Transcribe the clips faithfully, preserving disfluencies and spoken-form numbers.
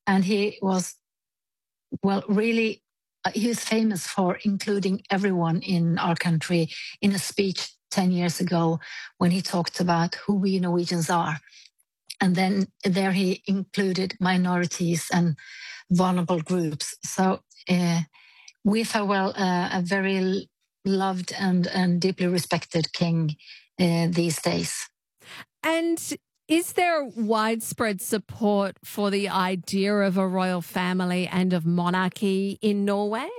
and he was, well, really, uh, he was famous for including everyone in our country in a speech ten years ago when he talked about who we Norwegians are. And then there he included minorities and vulnerable groups. So uh, we farewell uh, a very loved and, and deeply respected king uh, these days. And is there widespread support for the idea of a royal family and of monarchy in Norway?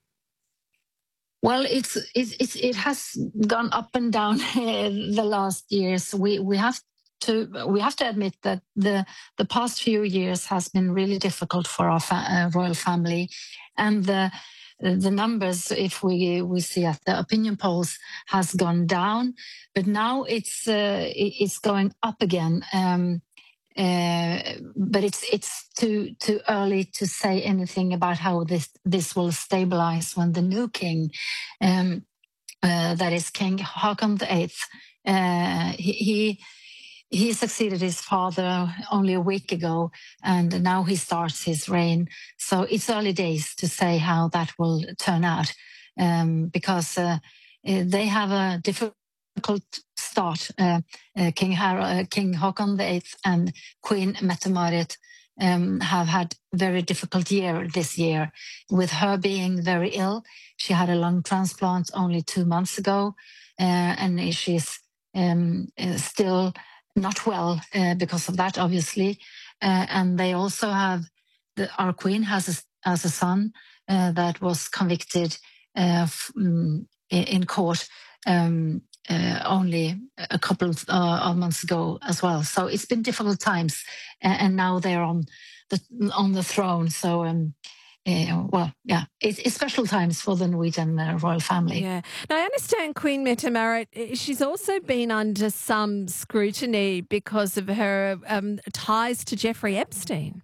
Well, it's, it's, it's it has gone up and down the last years. We we have to we have to admit that the the past few years has been really difficult for our fa- uh, royal family, and the the numbers, if we we see at the opinion polls, has gone down, but now it's uh, it's going up again. Um, uh, but it's it's too too early to say anything about how this this will stabilize when the new king, um, uh, that is King Haakon the Eighth, uh, he, he he succeeded his father only a week ago, and now he starts his reign. So it's early days to say how that will turn out, um, because uh, uh, they have a difficult start. Uh, uh, King Har- uh, King Haakon the Eighth and Queen Mette-Marit um, have had very difficult year this year, with her being very ill. She had a lung transplant only two months ago, uh, and she's um, uh, still not well uh, because of that, obviously. Uh, and they also have, the, our queen has a, has a son uh, that was convicted uh, f- um, in court um, uh, only a couple of, uh, of months ago as well. So it's been difficult times, and, and now they're on the on the throne. So. Um, Uh, well, yeah, it's, it's special times for the Norwegian uh, royal family. Yeah. Now, I understand Queen Mette-Marit, she's also been under some scrutiny because of her um, ties to Jeffrey Epstein.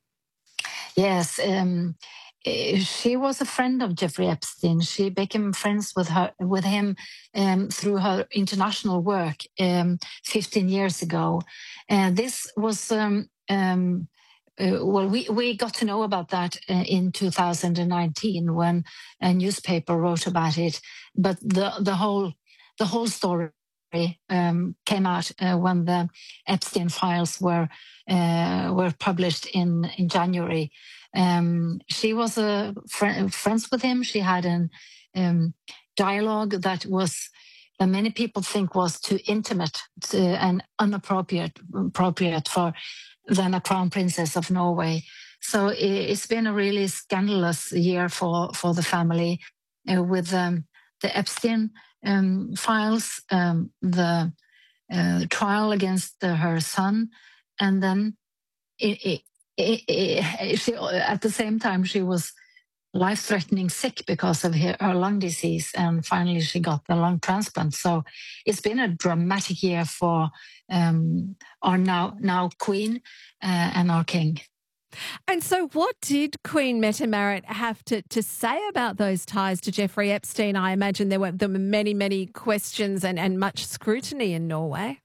Yes, um, uh, she was a friend of Jeffrey Epstein. She became friends with her with him um, through her international work um, fifteen years ago. And this was um, um, uh, well, we, we got to know about that uh, in two thousand nineteen when a newspaper wrote about it. But the the whole the whole story um, came out uh, when the Epstein files were uh, were published in in January. Um, she was uh, fr- friends with him. She had an um, dialogue that was that many people think was too intimate to, and inappropriate appropriate for then a crown princess of Norway. So it, it's been a really scandalous year for for the family uh, with um, the Epstein um, files, um, the uh, trial against uh, her son, and then it, it, it, it, she, at the same time she was life-threatening sick because of her, her lung disease, and finally she got the lung transplant. So it's been a dramatic year for um, our now now queen uh, and our king. And so what did Queen Mette-Marit have to, to say about those ties to Jeffrey Epstein? I imagine there were, there were many, many questions and, and much scrutiny in Norway.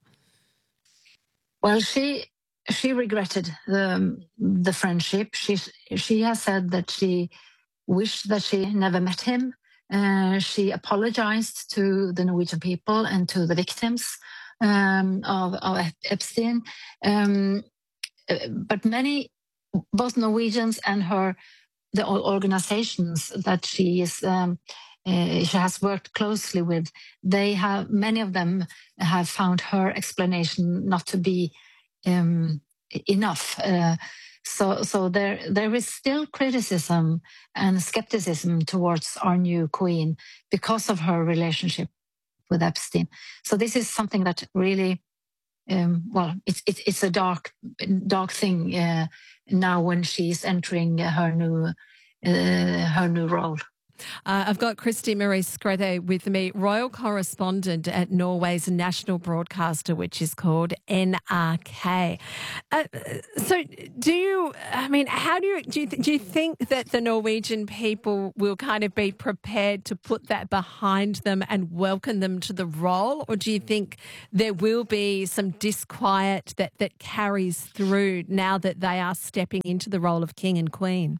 Well, she she regretted the, the friendship. She, she has said that she wished that she never met him. Uh, she apologized to the Norwegian people and to the victims um, of, of Epstein. Um, but many, both Norwegians and her, the organizations that she is, um, uh, she has worked closely with, they have, many of them have found her explanation not to be um, enough. Uh, so, so there, there is still criticism and skepticism towards our new queen because of her relationship with Epstein. So this is something that really, um, well, it's it's it's a dark, dark thing uh, now when she's entering her new, uh, her new role. Uh, I've got Christy Marie Skrethe with me, royal correspondent at Norway's national broadcaster, which is called N R K. Uh, so, do you? I mean, how do you do? You, do you think that the Norwegian people will kind of be prepared to put that behind them and welcome them to the role, or do you think there will be some disquiet that that carries through now that they are stepping into the role of king and queen?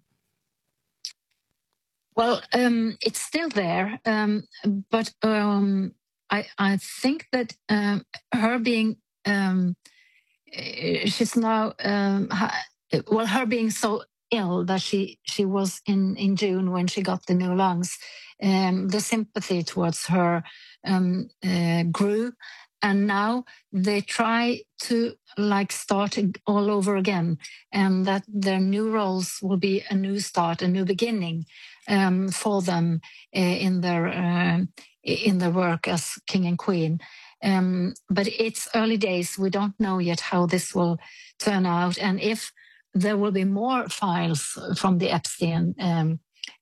Well, um, it's still there, um, but um, I, I think that um, her being, um, eh, she's now, um, ha- well, her being so ill that she she was in in June when she got the new lungs, um, the sympathy towards her um, uh, grew, and now they try to like start all over again, and that their new roles will be a new start, a new beginning um, for them uh, in their uh, in their work as king and queen. Um, but it's early days. We don't know yet how this will turn out, and if there will be more files from the Epstein um,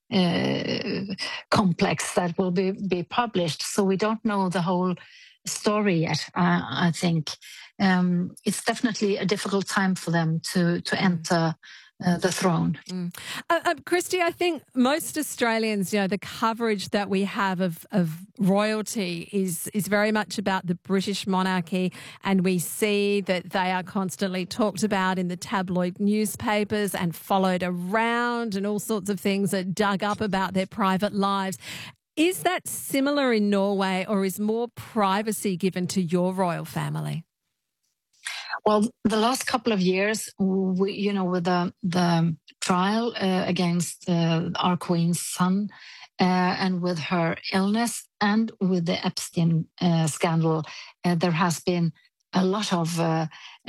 uh, complex that will be, be published. So we don't know the whole story yet. Uh, I think um, it's definitely a difficult time for them to to enter uh, the throne. Mm. Uh, uh, Christy, I think most Australians, you know, the coverage that we have of, of royalty is is very much about the British monarchy, and we see that they are constantly talked about in the tabloid newspapers and followed around, and all sorts of things are dug up about their private lives. Is that similar in Norway, or is more privacy given to your royal family? Well, the last couple of years, we, you know, with the the trial uh, against uh, our queen's son, uh, and with her illness, and with the Epstein uh, scandal, uh, there has been a lot of uh,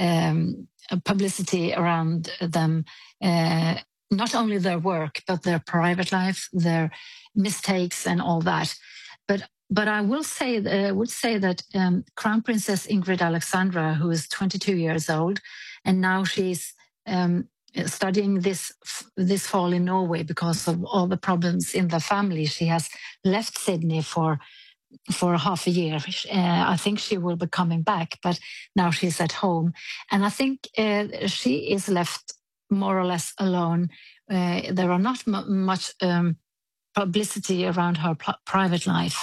um, publicity around them. Uh, not only their work, but their private life, their mistakes, and all that. But But I will say, uh, would say that um, Crown Princess Ingrid Alexandra, who is twenty-two years old, and now she's um, studying this this fall in Norway because of all the problems in the family. She has left Sydney for for half a year. Uh, I think she will be coming back, but now she's at home, and I think uh, she is left more or less alone. Uh, there are not m- much um, publicity around her p- private life.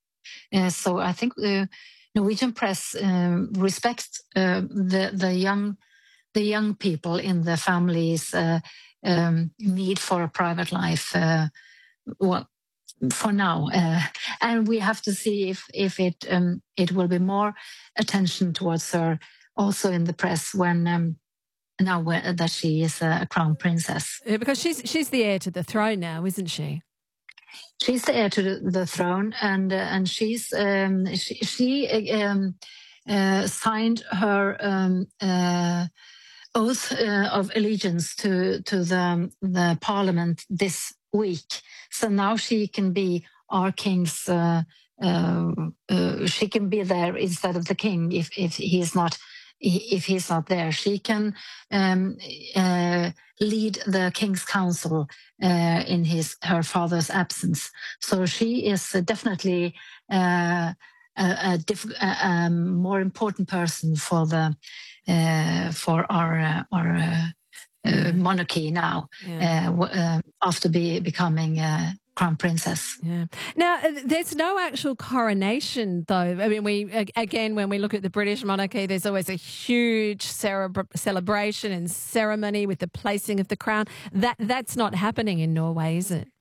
Uh, so I think the Norwegian press um, respect uh, the the young the young people in the family's uh, um, need for a private life. Uh, well, for now, uh, and we have to see if if it um, it will be more attention towards her also in the press when. Um, now that she is a crown princess, Yeah, because she's she's the heir to the throne now, isn't she? She's the heir to the, the throne, and uh, and she's um, she, she um, uh, signed her um, uh, oath uh, of allegiance to to the the parliament this week. So now she can be our king's. Uh, uh, uh, she can be there instead of the king if if he's not if he's not there. She can um, uh, lead the King's Council uh, in his her father's absence. So she is definitely uh, a, a, diff- a, a more important person for the uh, for our uh, our uh, uh, monarchy now. Yeah. Uh, uh, after be, becoming. Uh, Crown Princess. Yeah. Now, there's no actual coronation, though. I mean, we again, when we look at the British monarchy, there's always a huge cere- celebration and ceremony with the placing of the crown. That that's not happening in Norway, is it?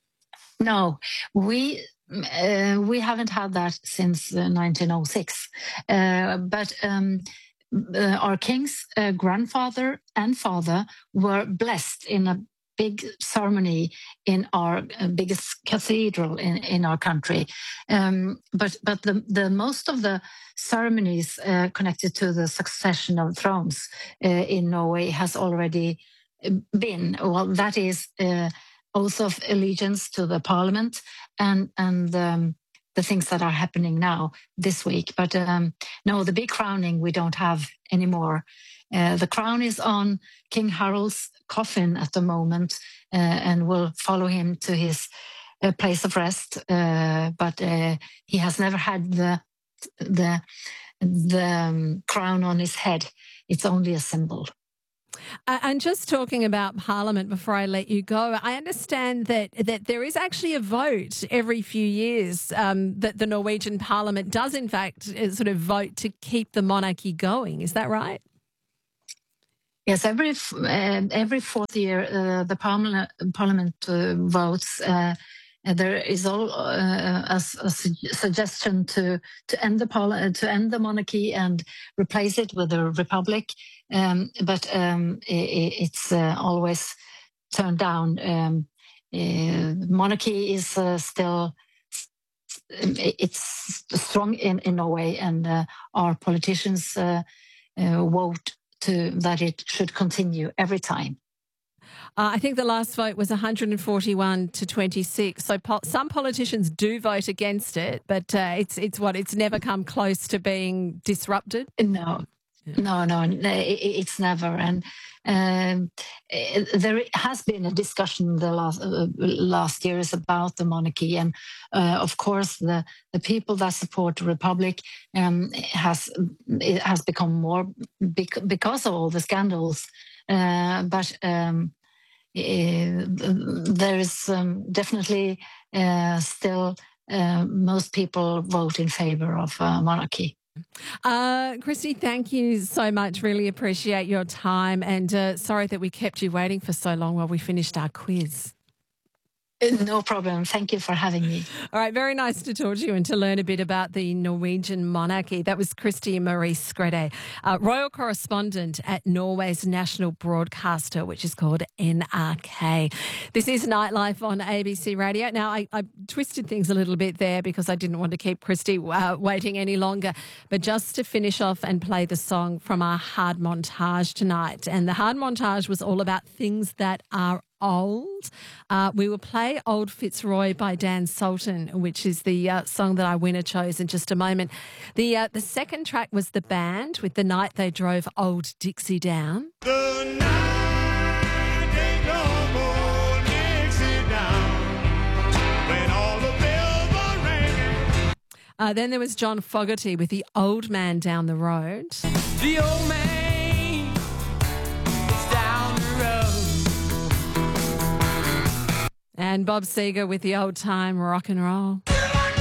No, we uh, we haven't had that since uh, nineteen oh six. Uh, but um, uh, our king's uh, grandfather and father were blessed in a big ceremony in our uh, biggest cathedral in, in our country. Um, but but the, the most of the ceremonies uh, connected to the succession of thrones uh, in Norway has already been. Well, that is uh, oath of allegiance to the parliament and and um, the things that are happening now this week. But um, no, the big crowning we don't have anymore. Uh, the crown is on King Harald's coffin at the moment uh, and will follow him to his a place of rest, uh, but uh, he has never had the the the um, crown on his head. It's only a symbol. Uh, and just talking about Parliament before I let you go, I understand that that there is actually a vote every few years um, that the Norwegian Parliament does, in fact, uh, sort of vote to keep the monarchy going. Is that right? Yes, every uh, every fourth year uh, the Parliament Parliament uh, votes. Uh, and there is all uh, a, a su- suggestion to to end the parli- to end the monarchy and replace it with a republic, um, but um, I it's uh, always turned down. Um, uh, monarchy is uh, still it's strong in in Norway, and uh, our politicians uh, uh, vote to that it should continue every time. Uh, I think the last vote was one hundred forty-one to twenty-six. So po- some politicians do vote against it, but uh, it's it's what it's never come close to being disrupted. No, yeah. no, no, no, it's never. And um, there has been a discussion the last uh, last years about the monarchy, and uh, of course the the people that support the republic um, has it has become more bec- because of all the scandals, uh, but. Um, Uh, there is um, definitely uh, still uh, most people vote in favor of uh, monarchy. Uh, Christy, thank you so much. Really appreciate your time, and uh, sorry that we kept you waiting for so long while we finished our quiz. No problem. Thank you for having me. All right, very nice to talk to you and to learn a bit about the Norwegian monarchy. That was Christy Marie Skredde, uh, royal correspondent at Norway's national broadcaster, which is called N R K. This is Nightlife on A B C Radio. Now, I, I twisted things a little bit there because I didn't want to keep Christy uh, waiting any longer. But just to finish off and play the song from our hard montage tonight. And the hard montage was all about things that are old. Uh, we will play Old Fitzroy by Dan Sultan, which is the uh, song that our winner chose in just a moment. The uh, the second track was The Band with The Night They Drove Old Dixie Down. The night they drove old Dixie down, when all the bells were ringing. Uh, then there was John Fogerty with The Old Man Down the Road. The old man is down the road. And Bob Seger with The Old Time Rock and Roll.